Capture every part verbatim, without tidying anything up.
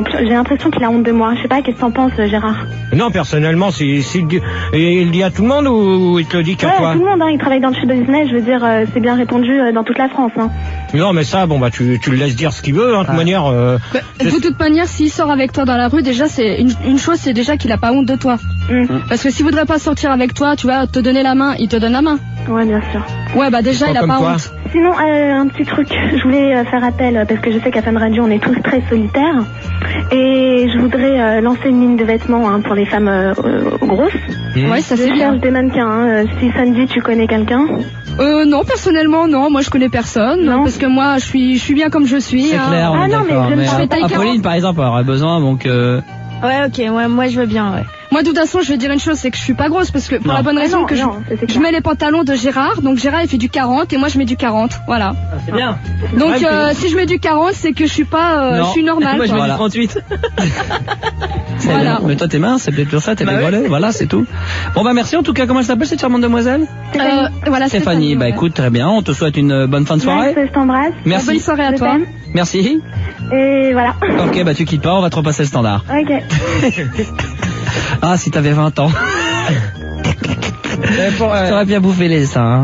J'ai l'impression qu'il a honte de moi. Je sais pas, qu'est-ce que t'en penses, Gérard? Non, personnellement, c'est, c'est, il le dit à tout le monde ou il te le dit qu'à ouais, toi? Tout le monde, hein, il travaille dans le show business, je veux dire, euh, c'est bien répandu euh, dans toute la France. Hein. Non, mais ça, bon, bah, tu, tu le laisses dire ce qu'il veut, hein, de toute ah. manière. Euh, bah, de toute manière, s'il sort avec toi dans la rue, déjà, c'est une, une chose, c'est déjà qu'il a pas honte de toi. Mm. Parce que s'il voudrait pas sortir avec toi, tu vas te donner la main, il te donne la main. Ouais, bien sûr. Ouais, bah déjà, il a pas toi. honte. Sinon, euh, un petit truc, je voulais euh, faire appel, parce que je sais qu'à Fun Radio, on est tous très solitaires. Et je voudrais euh, lancer une ligne de vêtements hein, pour les femmes euh, euh, grosses. Mmh. Ouais, ça c'est bien. Je cherche des mannequins. Hein. Si Sandy, tu connais quelqu'un? Euh, non, personnellement, non. Moi, je connais personne. Non. Parce que moi, je suis, je suis bien comme je suis. C'est hein. clair, on ah est non, d'accord. mais je Mais, me fais taille Apolline, par exemple, aurait besoin, donc... Euh... Ouais, ok, ouais, moi je veux bien, ouais. Moi, de toute façon, je vais dire une chose, c'est que je suis pas grosse, parce que pour non. la bonne raison ah non, que non, je, je mets les pantalons de Gérard, donc Gérard il fait du quarante et moi je mets du quarante, voilà. Ah, c'est bien. Donc ouais, euh, si je mets du quarante, c'est que je suis pas, euh, je suis normale. Moi je mets voilà. du trente-huit. Voilà. Mais toi t'es mince, c'est peut-être pour ça, t'es bah les ouais. Voilà, c'est tout. Bon bah merci en tout cas, comment elle s'appelle cette charmante demoiselle? Stéphanie. Euh, voilà, Stéphanie, Stéphanie bah ouais. écoute, très bien, on te souhaite une bonne fin de soirée. Ouais, je t'embrasse. Merci. Bonne soirée à je toi. t'aime. Merci. Et voilà. Ok, bah tu quittes pas, on va te repasser le standard. Ok. Ah, si t'avais vingt ans. pour, euh... T'aurais bien bouffé les seins.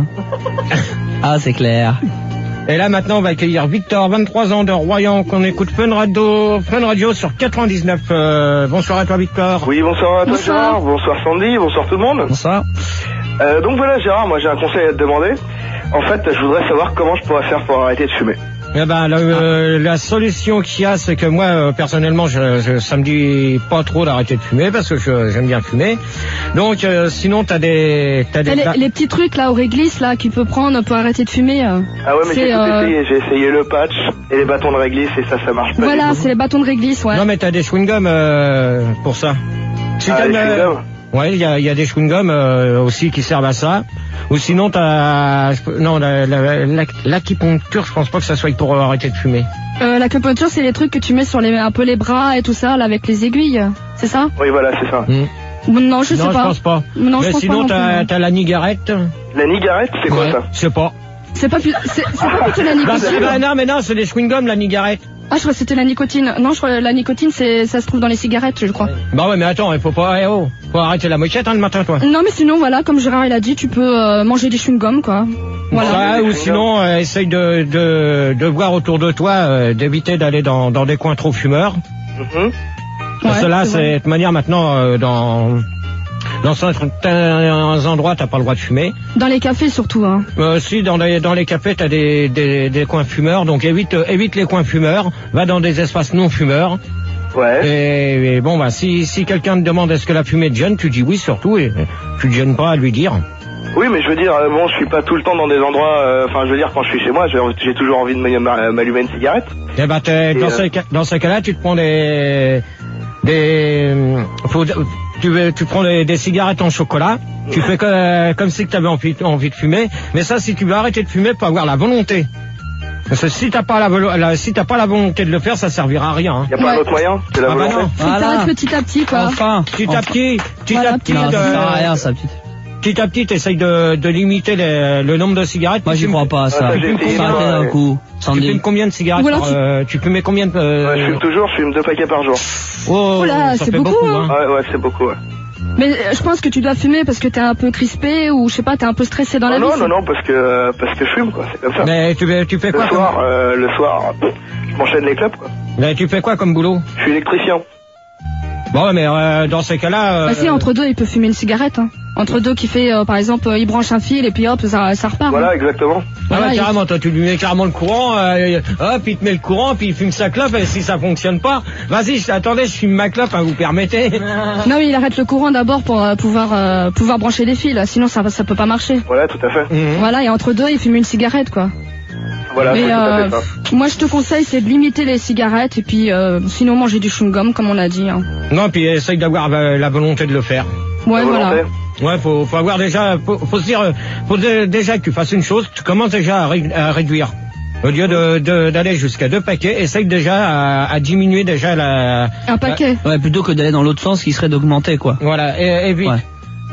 Ah, c'est clair. Et là, maintenant, on va accueillir Victor, vingt-trois ans de Royan, qu'on écoute Fun Radio, Fun Radio sur quatre-vingt-dix-neuf. Euh, bonsoir à toi, Victor. Oui, bonsoir à toi, bonsoir. Gérard. Bonsoir, Sandy. Bonsoir, tout le monde. Bonsoir. Euh, donc voilà, Gérard, moi j'ai un conseil à te demander. En fait, je voudrais savoir comment je pourrais faire pour arrêter de fumer. Eh ben, la, euh, la solution qu'il y a, c'est que moi, euh, personnellement, je, je, ça me dit pas trop d'arrêter de fumer parce que je, j'aime bien fumer. Donc, euh, sinon, t'as des, t'as des. Les, les petits trucs là au réglisse là qu'il peut prendre pour arrêter de fumer. Euh, ah ouais, mais j'ai tout euh... essayé. J'ai essayé le patch et les bâtons de réglisse et ça, ça marche pas. Voilà, c'est les bâtons de réglisse, ouais. Non, mais t'as des chewing-gums euh, pour ça. Si ah, t'as les euh, ouais, il y a, y a des chewing-gums euh, aussi qui servent à ça. Ou sinon, t'as... Non, la, la, la, l'acupuncture, je pense pas que ça soit pour arrêter de fumer. Euh, l'acupuncture, c'est les trucs que tu mets sur les, un peu les bras et tout ça, là, avec les aiguilles. C'est ça? Oui, voilà, c'est ça. Mmh. Non, je sais non, pas. Non, je pense pas. Non, mais je pense sinon, pas t'as, plus, t'as la nigarette. La nigarette, c'est quoi ouais, ça? Je sais pas. C'est pas, plus, c'est, c'est pas plutôt la nicotine. Bah, non, mais non, c'est des chewing-gums, la nigarette. Ah, je crois que c'était la nicotine. Non, je crois que la nicotine, c'est, ça se trouve dans les cigarettes, je crois. Bah ouais, mais attends, il faut pas, eh oh, faut arrêter la mochette, hein, le matin, toi. Non, mais sinon, voilà, comme Gérard, il a dit, tu peux euh, manger des chewing-gums, quoi. Voilà. Ouais, ou sinon, euh, essaye de, de, de voir autour de toi, euh, d'éviter d'aller dans, dans des coins trop fumeurs. Mm-hmm. Parce que Ouais, là, c'est c'est, de toute manière, maintenant, euh, dans... Dans certains endroits, t'as pas le droit de fumer. Dans les cafés surtout, hein. Euh, si, dans les, dans les cafés, t'as des, des, des coins fumeurs, donc évite, euh, évite les coins fumeurs, va dans des espaces non fumeurs. Ouais. Et, et bon, bah, si, si quelqu'un te demande est-ce que la fumée te gêne, tu dis oui surtout, et tu te gênes pas à lui dire. Oui, mais je veux dire, euh, bon, je suis pas tout le temps dans des endroits, enfin, euh, je veux dire, quand je suis chez moi, j'ai, j'ai toujours envie de m'allumer une cigarette. Eh bah, t'es, dans, euh... ce, dans ce cas-là, tu te prends des, des, faut, tu, tu prends des, des cigarettes en chocolat, tu fais que, comme si tu avais envie, envie de fumer, mais ça, si tu veux arrêter de fumer, faut avoir la volonté. Parce que si t'as pas la, la, si t'as pas la volonté de le faire, ça servira à rien. Hein. Y a pas ouais. un autre moyen? C'est la ah volonté. bah non. Faut voilà. petit à petit, quoi. Enfin. Petit à petit, petit voilà, à petit. Non, de... ça sert à rien, ça, petit. Petit à petit, t'essayes de, de limiter les, le nombre de cigarettes. Moi, j'y crois pas à ça. Ah, Tu fumes d'un coup. Tu fumes combien de cigarettes voilà, par, tu... euh, tu fumais combien de... Euh... Ouais, je fume toujours, je fume deux paquets par jour. Oh, Oula, ça c'est fait beaucoup, beaucoup hein. hein. Ouais, ouais, c'est beaucoup, ouais. Mais euh, je pense que tu dois fumer parce que t'es un peu crispé ou je sais pas, t'es un peu stressé dans non, la non, vie. Non, non, non, parce que, parce que je fume, quoi, c'est comme ça. Mais tu, tu fais le quoi soir, comme... euh, Le soir, je m'enchaîne les clopes, quoi. Mais tu fais quoi comme boulot? Je suis électricien. Bon, mais euh, dans ces cas-là... Euh... Bah si, entre deux, il peut fumer une cigarette. Hein. Entre deux, qui fait, euh, par exemple, euh, il branche un fil et puis hop, ça, ça repart. Voilà, hein. exactement. Ah voilà, ouais, il... carrément, toi tu lui mets carrément le courant, euh, hop, il te met le courant, puis il fume sa clope, et si ça fonctionne pas, vas-y, je, attendez, je fume ma clope, hein, vous permettez. Non, mais il arrête le courant d'abord pour euh, pouvoir euh, pouvoir brancher les fils, sinon ça ça peut pas marcher. Voilà, tout à fait. Mmh. Voilà, et entre deux, il fume une cigarette, quoi. Voilà, mais c'est tout à euh, fait ça. Moi, je te conseille, c'est de limiter les cigarettes et puis euh, sinon manger du chewing-gum, comme on a dit. Hein. Non, puis essaye d'avoir euh, la volonté de le faire. Ouais, La voilà. volonté. Ouais, faut, faut avoir déjà, faut, faut se dire, faut déjà que tu fasses une chose, tu commences déjà à, ré, à réduire. Au lieu de, de, d'aller jusqu'à deux paquets, essaye déjà à, à diminuer déjà la... Un paquet. Ouais, plutôt que d'aller dans l'autre sens qui serait d'augmenter, quoi. Voilà, et, et vite. Ouais.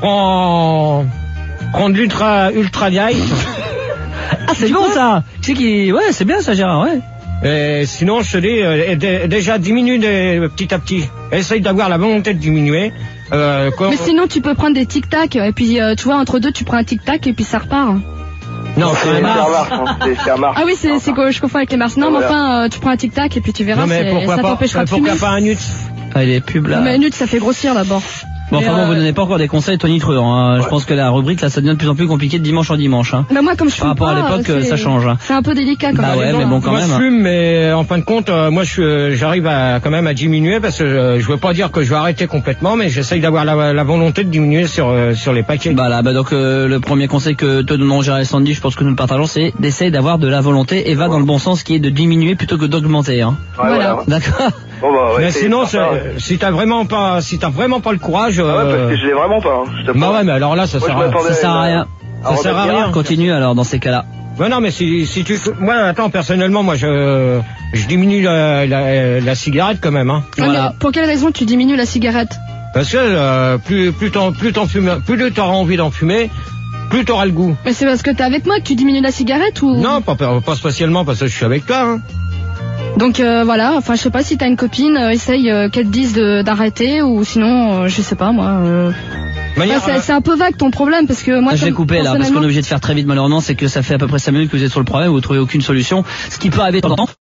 Prends, prends de l'ultra, ultra light. Ah, c'est bon, ça! Tu sais qui, ouais, c'est bien, ça, Gérard, ouais. Et sinon, je te dis, euh, d- déjà diminue des, petit à petit. Essaye d'avoir la volonté de diminuer. Euh, quand... Mais sinon, tu peux prendre des tic-tac, et puis, euh, tu vois, entre deux, tu prends un tic-tac, et puis ça repart. Non, c'est c'est Mars. Mars. Hein, c'est, c'est à Mars. Ah oui, c'est, c'est que je confonds avec les Mars. Non, mais voilà. enfin, euh, tu prends un tic-tac, et puis tu verras, Non, mais c'est- pourquoi ça pas, t'empêchera de fumer. pourquoi pas un nut? Ah, les pubs là. Mais un nut, ça fait grossir d'abord. Bon, Mais, enfin bon, euh, vous donnez pas encore des conseils tonitruants. Hein. Je pense que la rubrique là, ça devient de plus en plus compliqué de dimanche en dimanche. Hein. Bah moi, comme je Par fume rapport à pas, l'époque, c'est- ça change. C'est un peu délicat quand Bah même. ouais, mais bon, quand moi, même. je fume, mais en fin de compte, euh, moi, je, j'arrive à, quand même à diminuer parce que euh, je veux pas dire que je vais arrêter complètement, mais j'essaye d'avoir la, la volonté de diminuer sur, euh, sur les paquets. Bah là, bah donc euh, le premier conseil que te donnons Gérard et Sandy, je pense que nous le partageons, c'est d'essayer d'avoir de la volonté et va dans le bon sens, qui est de diminuer plutôt que d'augmenter. Hein. Ouais, Voilà. voilà. D'accord. Bon, bah, ouais, mais c'est- sinon, c'est c'est- sympa, euh, si t'as vraiment pas, si t'as vraiment pas le courage, Ah ouais, parce euh, que je l'ai vraiment pas. Hein. Je te bah promets. ouais, mais alors là, ça Moi, sert je à, m'attendais Ça sert à rien. ça sert à rien. Continue alors dans ces cas-là. Ouais, non, mais si, si tu, moi, attends, personnellement, moi, je, je diminue la, la, la cigarette quand même, hein. Ah, Voilà. mais pour quelle raison tu diminues la cigarette? Parce que euh, plus, plus t'en, plus t'en fumes, plus t'auras envie d'en fumer, plus t'auras le goût. Mais c'est parce que t'es avec moi que tu diminues la cigarette ou? Non, pas, pas spécialement parce que je suis avec toi, hein. Donc euh, voilà, enfin je sais pas si t'as une copine, euh, essaye euh, qu'elle te dise de- d'arrêter ou sinon, euh, je sais pas moi. Euh... Manière, Enfin, c'est, c'est un peu vague ton problème parce que moi. Ah, je vais comme- couper là parce qu'on est personnellement- obligé de faire très vite malheureusement, c'est que ça fait à peu près cinq minutes que vous êtes sur le problème, vous trouvez aucune solution, ce qui peut arriver de temps en temps.